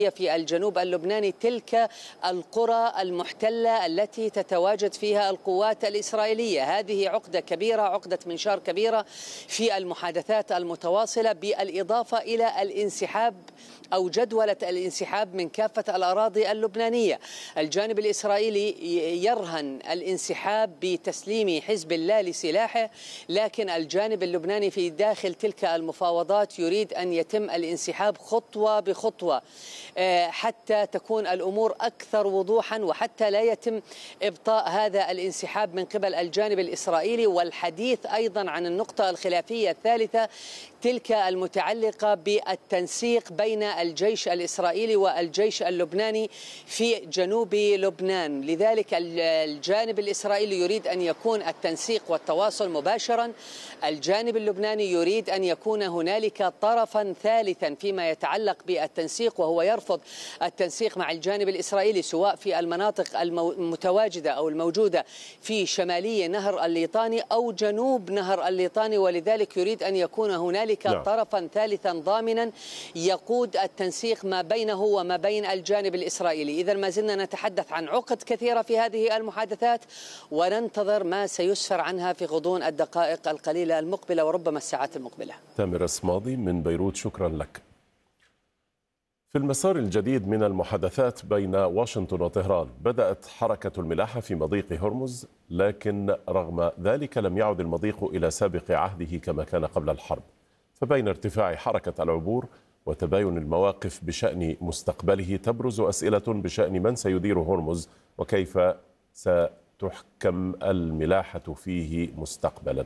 في الجنوب اللبناني، تلك القرى المحتلة التي تتواجد فيها القوات الإسرائيلية. هذه عقدة كبيرة، عقدة منشار كبيرة في المحادثات المتواصلة، بالإضافة إلى الانسحاب أو جدولة الانسحاب من كافة الأراضي اللبنانية. الجانب الإسرائيلي يرهن الانسحاب بتسليم حزب الله لسلاحه، لكن الجانب اللبناني في داخل تلك المفاوضات يريد أن يتم الانسحاب خطوة بخطوة حتى تكون الأمور أكثر وضوحا، وحتى لا يتم إبطاء هذا الانسحاب من قبل الجانب الإسرائيلي. والحديث أيضا عن النقطة الخلافية الثالثة، تلك المتعلقة بالتنسيق بين الجيش الإسرائيلي والجيش اللبناني في جنوب لبنان. لذلك الجانب الإسرائيلي يريد أن يكون التنسيق والتواصل مباشرا، الجانب اللبناني يريد أن يكون هنالك طرفا ثالثا فيما يتعلق بالتنسيق، وهو يرفض التنسيق مع الجانب الإسرائيلي سواء في المناطق المتواجدة أو الموجودة في شمالي نهر الليطاني أو جنوب نهر الليطاني، ولذلك يريد أن يكون هنالك طرفا ثالثا ضامنا يقود التنسيق ما بينه وما بين الجانب الإسرائيلي. إذا ما زلنا نتحدث عن عقد كثيرة في هذه المحادثات، وننتظر ما سيسفر عنها في غضون الدقائق القليلة المقبلة وربما الساعات المقبلة. تامر الصمادي من بيروت، شكرا لك. في المسار الجديد من المحادثات بين واشنطن وطهران، بدأت حركة الملاحة في مضيق هرمز، لكن رغم ذلك لم يعد المضيق إلى سابق عهده كما كان قبل الحرب. فبين ارتفاع حركة العبور وتباين المواقف بشأن مستقبله، تبرز أسئلة بشأن من سيدير هرمز وكيف ستحكم الملاحة فيه مستقبلا.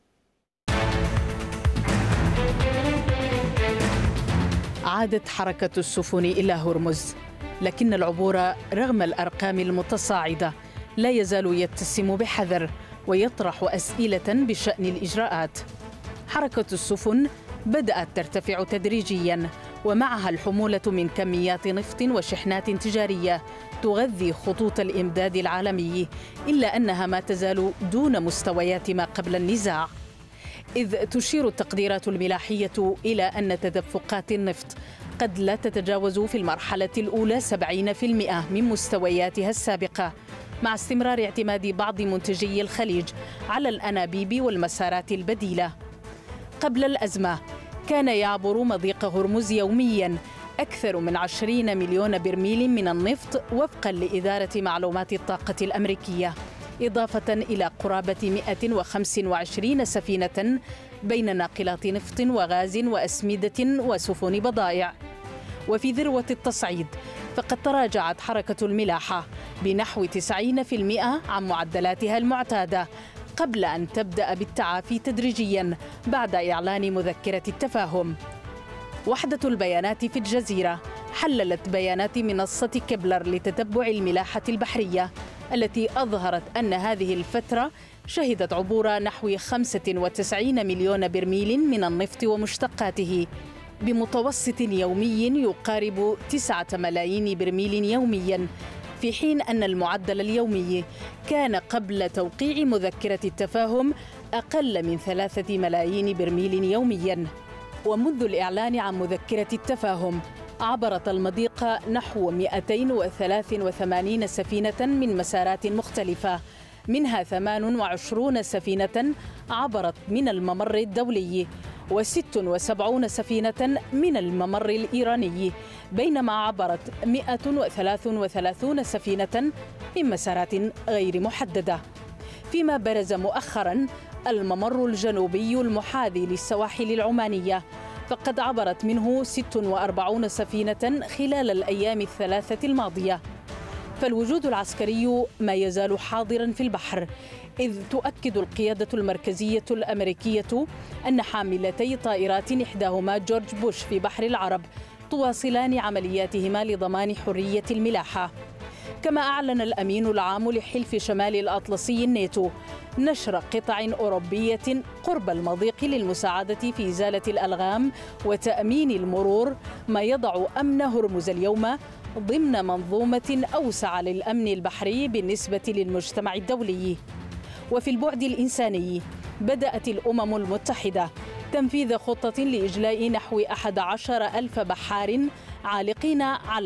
عادت حركة السفن إلى هرمز، لكن العبور رغم الأرقام المتصاعدة لا يزال يتسم بحذر ويطرح أسئلة بشأن الإجراءات. حركة السفن بدأت ترتفع تدريجيا، ومعها الحمولة من كميات نفط وشحنات تجارية تغذي خطوط الإمداد العالمي، إلا أنها ما تزال دون مستويات ما قبل النزاع، إذ تشير التقديرات الملاحية إلى أن تدفقات النفط قد لا تتجاوز في المرحلة الأولى 70% من مستوياتها السابقة، مع استمرار اعتماد بعض منتجي الخليج على الأنابيب والمسارات البديلة. قبل الأزمة كان يعبر مضيق هرمز يومياً أكثر من 20 مليون برميل من النفط وفقاً لإدارة معلومات الطاقة الأمريكية، إضافة إلى قرابة 125 سفينة بين ناقلات نفط وغاز وأسمدة وسفن بضائع. وفي ذروة التصعيد فقد تراجعت حركة الملاحة بنحو 90% عن معدلاتها المعتادة، قبل أن تبدأ بالتعافي تدريجياً بعد إعلان مذكرة التفاهم. وحدة البيانات في الجزيرة حللت بيانات منصة كبلر لتتبع الملاحة البحرية، التي أظهرت أن هذه الفترة شهدت عبور نحو 95 مليون برميل من النفط ومشتقاته، بمتوسط يومي يقارب 9 ملايين برميل يومياً، في حين أن المعدل اليومي كان قبل توقيع مذكرة التفاهم أقل من 3 ملايين برميل يومياً. ومنذ الإعلان عن مذكرة التفاهم عبرت المضيق نحو 283 سفينة من مسارات مختلفة، منها 28 سفينة عبرت من الممر الدولي و76 سفينة من الممر الإيراني، بينما عبرت 133 سفينة من مسارات غير محددة. فيما برز مؤخراً الممر الجنوبي المحاذي للسواحل العمانية، فقد عبرت منه 46 سفينة خلال الأيام الثلاثة الماضية. فالوجود العسكري ما يزال حاضراً في البحر، إذ تؤكد القيادة المركزية الأمريكية أن حاملتي طائرات إحداهما جورج بوش في بحر العرب تواصلان عملياتهما لضمان حرية الملاحة. كما أعلن الأمين العام لحلف شمال الأطلسي الناتو نشر قطع أوروبية قرب المضيق للمساعدة في إزالة الألغام وتأمين المرور، ما يضع أمن هرمز اليوم ضمن منظومة أوسع للأمن البحري بالنسبة للمجتمع الدولي. وفي البعد الإنساني بدأت الأمم المتحدة تنفيذ خطة لإجلاء نحو 11,000 بحار عالقين على